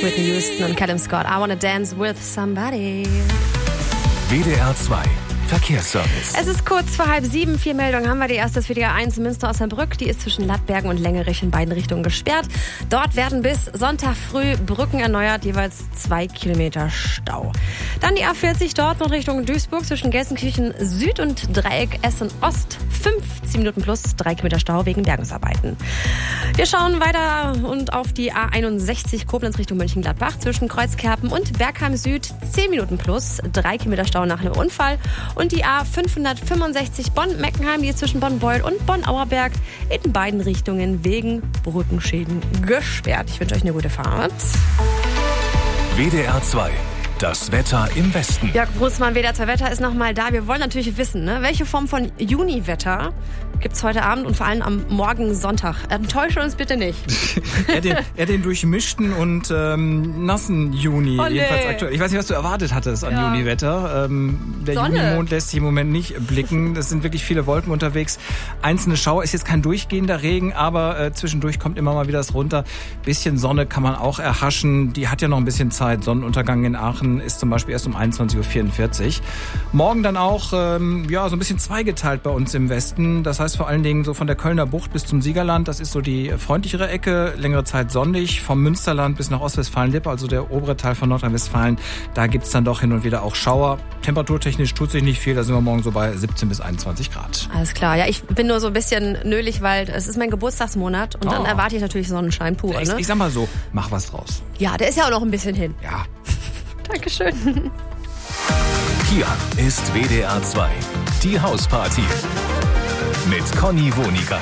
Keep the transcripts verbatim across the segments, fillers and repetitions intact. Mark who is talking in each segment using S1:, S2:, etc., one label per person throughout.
S1: Whitney Houston und Callum Scott. I wanna dance with somebody.
S2: W D R zwei Verkehrsservice.
S1: Es ist kurz vor halb sieben. Vier Meldungen haben wir. Die erste ist für die A eins Münster-Osnabrück. Die ist zwischen Lattbergen und Längerich in beiden Richtungen gesperrt. Dort werden bis Sonntag früh Brücken erneuert, jeweils zwei Kilometer Stau. Dann die A vierzig Dortmund Richtung Duisburg zwischen Gelsenkirchen Süd und Dreieck Essen Ost. fünfzehn Minuten plus drei Kilometer Stau wegen Bergungsarbeiten. Wir schauen weiter und auf die A einundsechzig Koblenz Richtung Mönchengladbach zwischen Kreuzkerpen und Bergheim Süd. zehn Minuten plus drei Kilometer Stau nach einem Unfall. Und die A fünfhundertfünfundsechzig Bonn-Meckenheim, die ist zwischen Bonn-Beuel und Bonn-Auerberg in beiden Richtungen wegen Brückenschäden gesperrt. Ich wünsche euch eine gute Fahrt.
S2: W D R zwei. Das Wetter im Westen.
S1: Jörg Brusmann, W D R zwei Wetter ist nochmal da. Wir wollen natürlich wissen, ne, welche Form von Juniwetter gibt es heute Abend und vor allem am morgen Sonntag. Enttäusche uns bitte nicht.
S3: eher, den, eher den durchmischten und ähm, nassen Juni.
S1: Oh, nee.
S3: Jedenfalls aktuell. Ich weiß nicht, was du erwartet hattest an ja. Juniwetter. Ähm, der
S1: Sonne.
S3: Junimond lässt sich im Moment nicht blicken. Es sind wirklich viele Wolken unterwegs. Einzelne Schauer, ist jetzt kein durchgehender Regen, aber äh, zwischendurch kommt immer mal wieder das runter. Bisschen Sonne kann man auch erhaschen. Die hat ja noch ein bisschen Zeit. Sonnenuntergang in Aachen ist zum Beispiel erst um einundzwanzig Uhr vierundvierzig. Morgen dann auch ähm, ja so ein bisschen zweigeteilt bei uns im Westen. Das heißt vor allen Dingen so von der Kölner Bucht bis zum Siegerland. Das ist so die freundlichere Ecke. Längere Zeit sonnig. Vom Münsterland bis nach Ostwestfalen-Lippe, also der obere Teil von Nordrhein-Westfalen. Da gibt's dann doch hin und wieder auch Schauer. Temperaturtechnisch tut sich nicht viel. Da sind wir morgen so bei siebzehn bis einundzwanzig Grad.
S1: Alles klar. Ja, ich bin nur so ein bisschen nölig, weil es ist mein Geburtstagsmonat und oh. dann erwarte ich natürlich Sonnenschein pur.
S3: Ich,
S1: ne?
S3: ich sag mal so, mach was draus.
S1: Ja, der ist ja auch noch ein bisschen hin.
S3: Ja.
S1: Dankeschön.
S2: Hier ist W D R zwei, die Hausparty mit Conny Wonigkeit.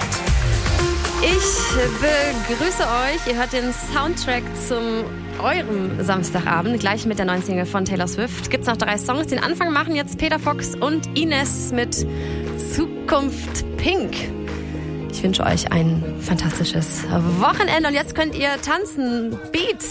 S1: Ich begrüße euch. Ihr hört den Soundtrack zum eurem Samstagabend, gleich mit der neuen Single von Taylor Swift. Gibt's noch drei Songs. Den Anfang machen jetzt Peter Fox und Ines mit Zukunft Pink. Ich wünsche euch ein fantastisches Wochenende und jetzt könnt ihr tanzen. Beat.